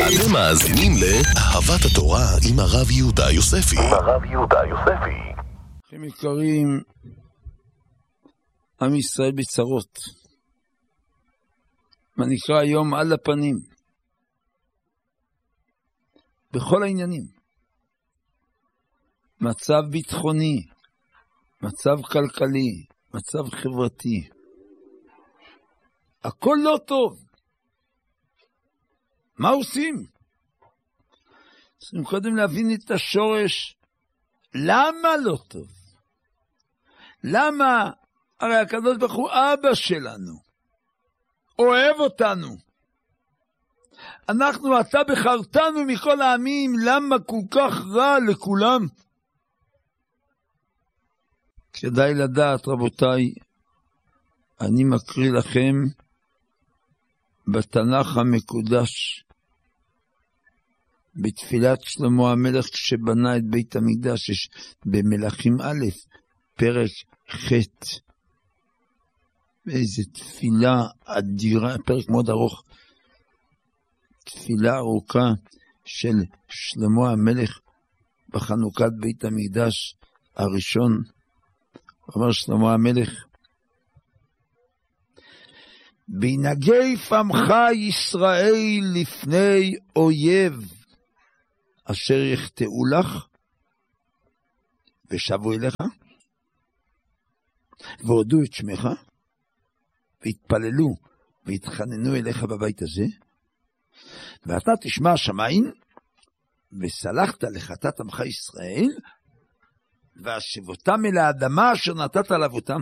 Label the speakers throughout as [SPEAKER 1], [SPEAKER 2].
[SPEAKER 1] אתם מאזינים לאהבת התורה עם הרב יהודה יוספי.
[SPEAKER 2] אחים יקרים, עם ישראל בצרות, מה נקרא היום על הפנים, בכל העניינים, מצב ביטחוני, מצב כלכלי, מצב חברתי, הכל לא טוב. מה עושים? צריכים קודם להבין את השורש, למה לא טוב? למה? הרי הקדוש ברוך הוא אבא שלנו, אוהב אותנו. אנחנו, אתה בחרתנו מכל העמים, למה כל כך רע לכולם? כדאי לדעת, רבותיי, אני מקריא לכם בתנ"ך המקודש, בתפילת שלמה המלך כשבנה את בית המקדש, יש במלכים א', פרק ח', איזו תפילה אדירה, פרק מאוד ארוך, תפילה ארוכה של שלמה המלך בחנוכת בית המקדש הראשון. אומר שלמה המלך, בהנהגי פמך ישראל לפני אויב, אשר יחטאו לך ושבו אליך, והודו את שמך, והתפללו והתחננו אליך בבית הזה, ואתה תשמע השמיים, וסלחת לחטאת עמך ישראל, והשבותם אל האדמה אשר נתת לאבותם.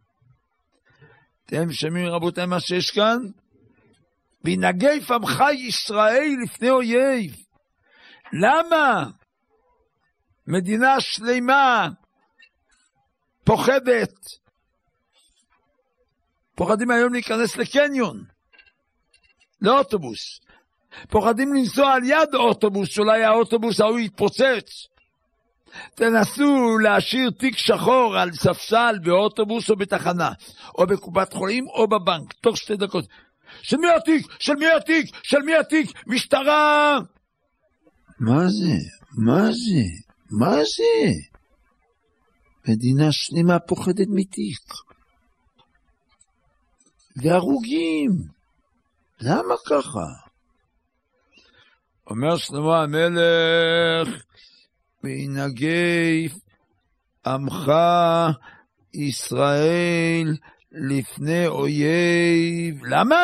[SPEAKER 2] אתם שומעים רבותיי מה שיש כאן? בהנהגי פמך ישראל לפני אויב. למה? מדינה שלמה פוחדת. פוחדים היום להיכנס לקניון, לאוטובוס. פוחדים לנסוע על יד אוטובוס, אולי האוטובוס ההוא יתפוצץ. תנסו להשאיר תיק שחור על ספסל באוטובוס או בתחנה, או בקופת חולים או בבנק, תוך 2 דקות. של מי התיק? של מי התיק? של מי התיק? משטרה! מה זה? מה זה? מה זה? מדינה שלמה פוחדת מתיק. והרוגים. למה ככה? אומר שלמה המלך, בהנהגי עמך ישראל לפני אויב. למה?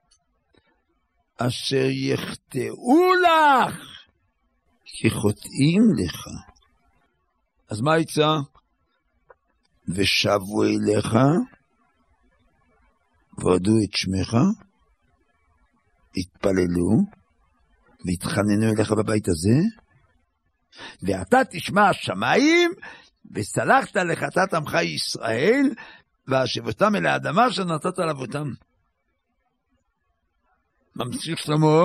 [SPEAKER 2] אשר יחטאו לך, כי חוטאים לך. אז מה יצא? ושבו אליך, והודו את שמך, התפללו, והתחננו אליך בבית הזה, ואתה תשמע השמיים, וסלחת לחטאת עמך ישראל, והשבותם אל האדמה שנתת לאבותם. ממשיך שלמה,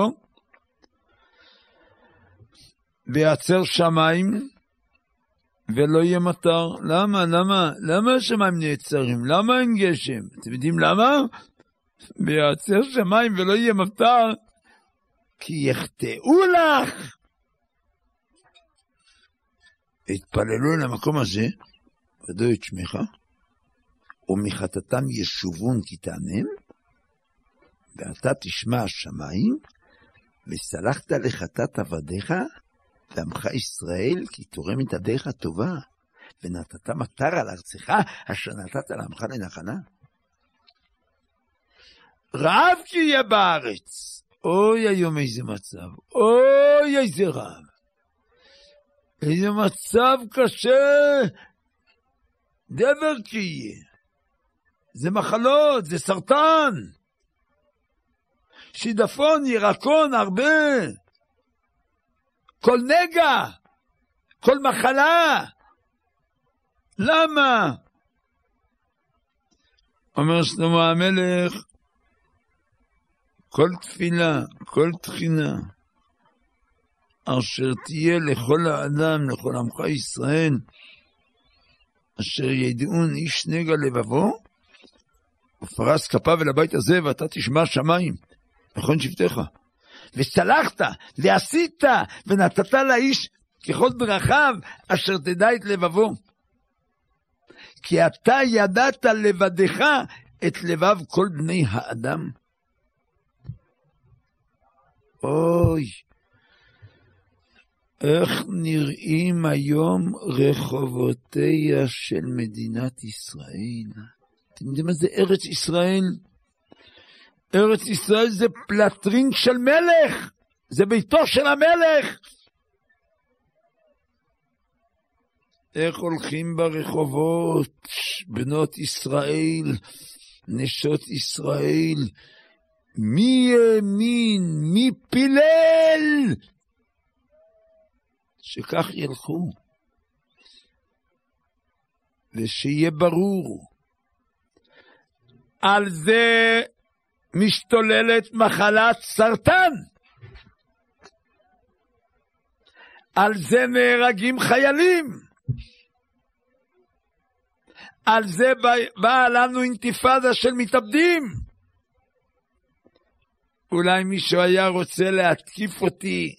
[SPEAKER 2] ויעצר שמיים, ולא יהיה מטר. למה השמיים נעצרים? למה אין גשם? אתם יודעים למה? ויעצר שמיים ולא יהיה מטר, כי יחטאו לך. התפללו למקום הזה, ודו את שמך, ומחטאתם ישובון כי תענם, ואתה תשמע השמיים, וסלחת לחטאת עבדיך, ועמך ישראל, כי תורם את הדרך הטובה, ונתת מטר על ארצך, אשר נתת לעמך לנחלה. רעב כי יהיה בארץ. אוי היום איזה מצב, אוי איזה רעב. איזה מצב קשה, דבר כי יהיה. זה מחלות, זה סרטן, שידפון, ירקון, הרבה. כל נגע, כל מחלה. למה? אומר שלמה המלך, כל תפילה, כל תחינה, אשר תהיה לכל האדם, לכל עמך ישראל, אשר ידעון איש נגע לבבו, ופרס כפיו אל הבית הזה, ואתה תשמע שמיים, נכון שבטך, וסלחת, ועשית, ונתת לאיש ככל דרכיו, אשר תדע את לבבו. כי אתה ידעת לבדך את לבב כל בני האדם. אוי, איך נראים היום רחובותיה של מדינת ישראל? אתם יודעים מה זה ארץ ישראל? ארץ ישראל זה פלטרין של מלך, זה ביתו של המלך. איך הולכים ברחובות בנות ישראל, נשות ישראל, מי האמין, מי פילל שכך ילכו. ושיהיה ברור, על זה משתוללת מחלת סרטן, על זה נהרגים חיילים, על זה באה לנו אינתיפאדה של מתאבדים. אולי מישהו היה רוצה להתקיף אותי,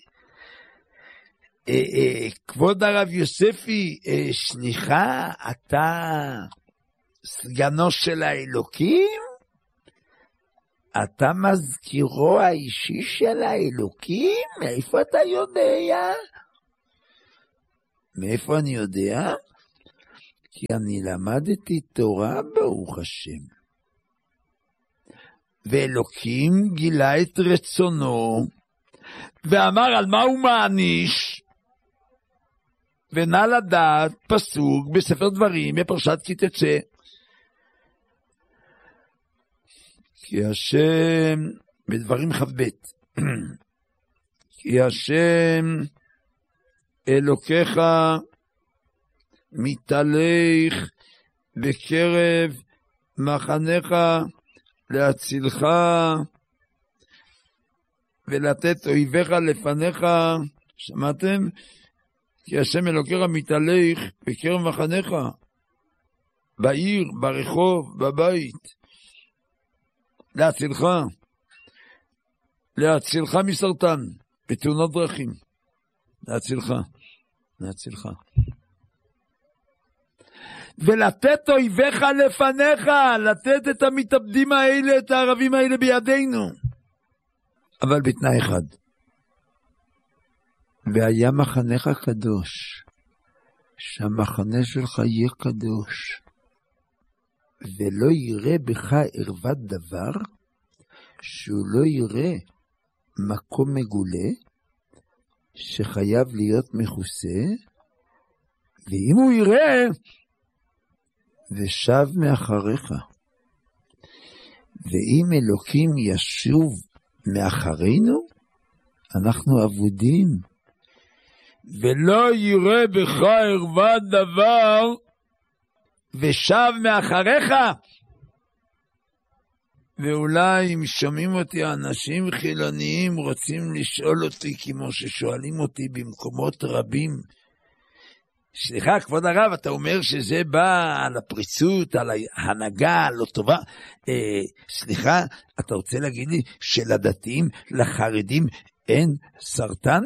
[SPEAKER 2] כבוד הרב יוספי, סליחה, אתה סגנו של האלוקים? אתה מזכירו האישי של האלוקים? מאיפה אתה יודע? מאיפה אני יודע? כי אני למדתי תורה ברוך השם. ואלוקים גילה את רצונו, ואמר על מה הוא מעניש, ונא לדעת פסוק בספר דברים בפרשת כי תצא. כי השם, בדברים כ"ב, כי השם אלוקיך מתהלך בקרב מחניך להצילך ולתת אויביך לפניך. שמעתם? כי השם אלוקיך מתהלך בקרב מחניך, בעיר, ברחוב, בבית, להצילך מסרטן, בתאונות דרכים, להצילך. ולתת אויביך לפניך, לתת את המתאבדים האלה, את הערבים האלה בידינו. אבל בתנאי אחד, והיה מחנך קדוש, שהמחנה שלך יהיה קדוש, ולא יראה בך ערוות דבר, שהוא לא יראה מקום מגולה, שחייב להיות מכוסה, ואם הוא יראה, ושב מאחריך. ואם אלוקים ישוב מאחרינו, אנחנו אבודים. ולא יראה בך ערוות דבר, ושב מאחריך. ואולי אם שומעים אותי אנשים חילוניים רוצים לשאול אותי כמו ששואלים אותי במקומות רבים, סליחה כבוד הרב, אתה אומר שזה בא על הפריצות, על ההנהגה הלא טובה. סליחה, אתה רוצה להגיד לי שלדתיים, לחרדים אין סרטן?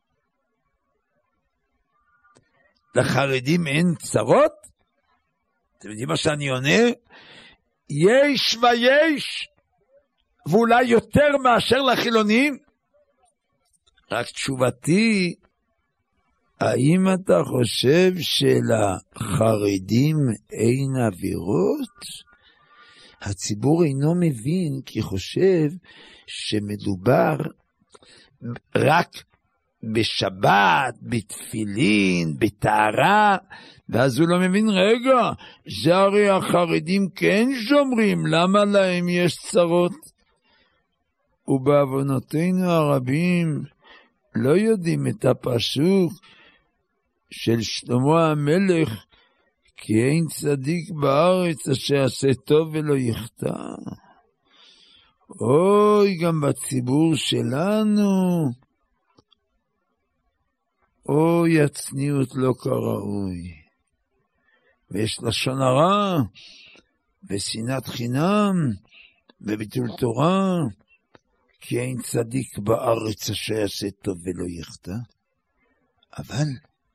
[SPEAKER 2] לחרדים אין צרות? אתם יודעים מה שאני עונה? יש ויש, ואולי יותר מאשר לחילונים. רק תשובתי, האם אתה חושב שלחרדים אין עבירות? הציבור אינו מבין, כי חושב שמדובר רק בשבת, בתפילין, בתארה, ואז הוא לא מבין, רגע, זה הרי החרדים כן שומרים, למה להם יש צרות? ובעוונותינו הרבים לא יודעים את הפסוק של שלמה המלך, כי אין צדיק בארץ אשר יעשה טוב ולא יחטא. אוי, גם בציבור שלנו, אוי, הצניעות לא כראוי. ויש לשון הרע, ושנאת חינם, וביטול תורה, כי אין צדיק בארץ אשר יעשה טוב ולא יחטא. אבל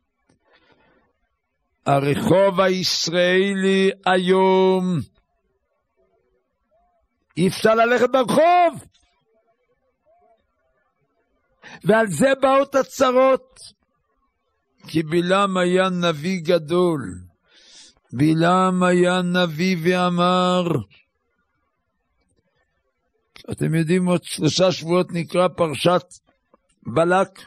[SPEAKER 2] הרחוב הישראלי היום, אי אפשר ללכת ברחוב, ועל זה באות הצרות. כי בלעם היה נביא גדול, בלעם היה נביא ואמר, אתם יודעים, עוד 3 שבועות נקרא פרשת בלק,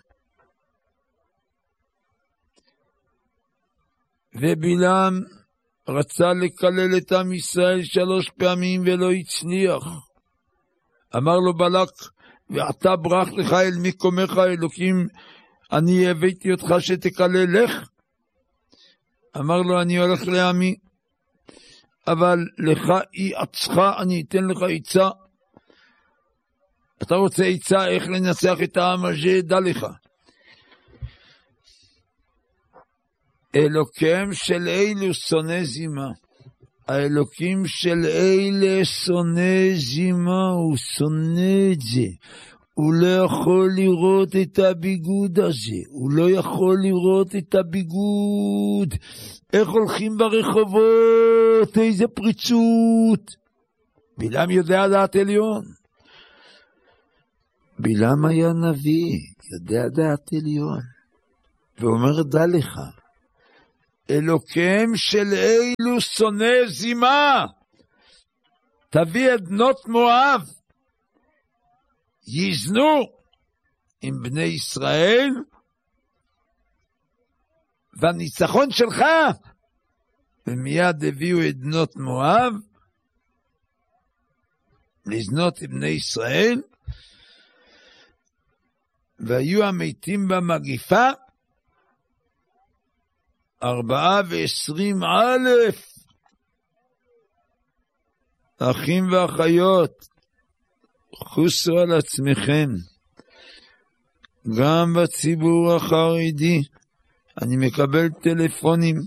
[SPEAKER 2] ובלעם רצה לקלל את עם ישראל 3 פעמים ולא הצליח. אמר לו בלק, ואתה ברח לך אל מקומך אלוקים, אני הבאתי אותך שתקלל, לך. אמר לו, אני הולך לעמי, אבל לך היא עצך, אני אתן לך עצה. אתה רוצה עצה איך לנצח את העם הזה, דע לך. אלוקים של אילו שונא זימה. האלוקים של אלה שונא זימה, הוא שונא את זה. הוא לא יכול לראות את הביגוד הזה. הוא לא יכול לראות את הביגוד. איך הולכים ברחובות, איזה פריצות. בלעם יודע דעת עליון. בלעם היה נביא, יודע דעת עליון. ואומר, דע לך, אלוקים של אילו שונא זימה, תביא את בנות מואב, יזנו עם בני ישראל, והניצחון שלך, ומיד הביאו את בנות מואב, לזנות עם בני ישראל, והיו המתים במגיפה, 24,000. אחים ואחיות, חוסו על עצמכם. גם בציבור החרדי, אני מקבל טלפונים,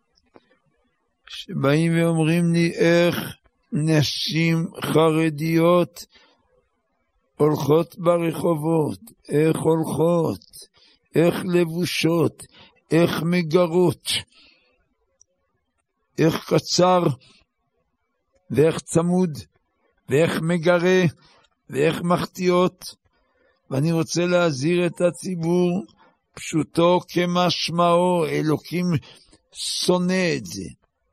[SPEAKER 2] שבאים ואומרים לי איך נשים חרדיות הולכות ברחובות, איך הולכות, איך לבושות, איך מגרות, איך קצר, ואיך צמוד, ואיך מגרה, ואיך מחטיאות. ואני רוצה להזהיר את הציבור, פשוטו כמשמעו, אלוקים שונא את זה.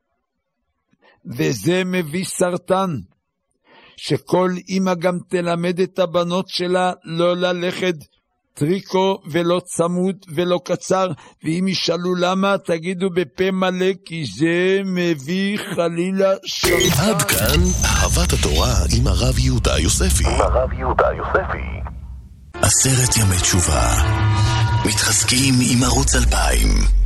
[SPEAKER 2] וזה מביא סרטן, שכל אמא גם תלמד את הבנות שלה לא ללכת טריקו ולא צמוד ולא קצר, ואם ישאלו למה, תגידו בפה מלא, כי זה מביא חלילה סרטן.
[SPEAKER 1] עד כאן אהבת התורה עם הרב יהודה יוספי. 10 ימי תשובה. מתחזקים עם ערוץ 2000.